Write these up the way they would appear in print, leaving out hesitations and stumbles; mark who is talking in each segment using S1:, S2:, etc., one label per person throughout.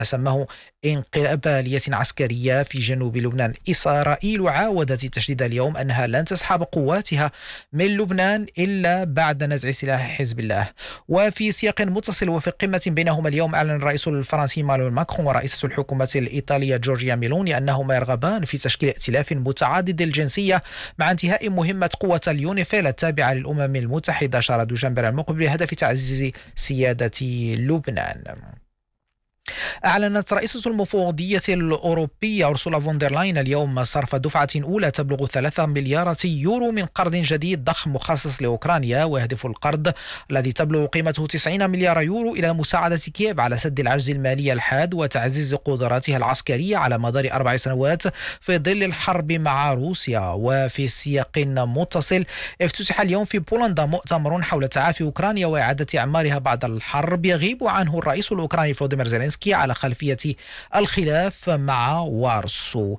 S1: سماه انقلاب آلية عسكرية في جنوب لبنان. إسرائيل عاودت التشديد اليوم أنها لن تسحب قواتها من لبنان إلا بعد نزع سلاح حزب الله. وفي سياق متصل وفي قمة بينهما اليوم، أعلن الرئيس الفرنسي إيمانويل ماكرون ورئيسة الحكومة الإيطالية جورجيا ميلوني أنهما يرغبان في تشكيل ائتلاف متعدد الجنسية مع انتهاء مهمة قوة اليونيفيل التابعة للأمم المتحدة شهر دجنبر المقبل بهدف تعزيز سيادة لبنان. أعلنت رئيسة المفوضية الأوروبية أرسولا فون لاين اليوم صرف دفعة أولى تبلغ 3 مليار يورو من قرض جديد ضخم مخصص لأوكرانيا، ويهدف القرض الذي تبلغ قيمته 90 مليار يورو إلى مساعدة كييف على سد العجز المالي الحاد وتعزيز قدراتها العسكرية على مدار 4 سنوات في ظل الحرب مع روسيا. وفي سياق متصل، افتتح اليوم في بولندا مؤتمر حول تعافي أوكرانيا وإعادة إعمارها بعد الحرب يغيب عنه الرئيس الأوكراني فلوديمير زيلينسكي على خلفية الخلاف مع وارسو.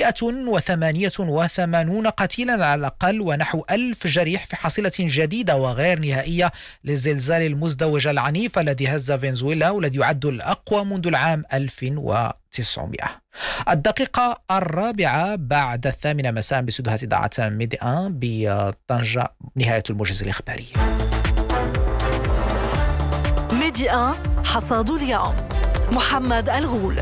S1: 188 قتيلا على الأقل ونحو 1000 جريح في حصيلة جديدة وغير نهائية للزلزال المزدوج العنيف الذي هز فنزويلا والذي يعد الأقوى منذ العام 1900. 4:04 بعد 8 مساء باستديوهات إذاعة ميدي 1 بطنجة. نهاية الموجز الإخباري.
S2: ميدي 1 حصاد اليوم محمد الغول.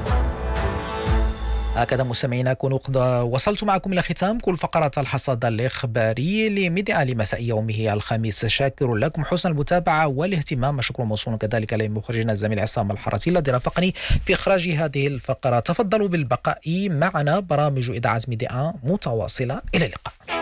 S1: هكذا مستمعينا أكون قد وصلت معكم إلى ختام كل فقرات الحصاد الإخباري لميديا لمساء يومه الخميس. شاكر لكم حسن المتابعة والاهتمام. شكر موصول كذلك لمخرجنا الزميل عصام الحراتي الذي رافقني في إخراج هذه الفقرات. تفضلوا بالبقاء معنا، برامج إذاعة ميديا متواصلة. إلى اللقاء.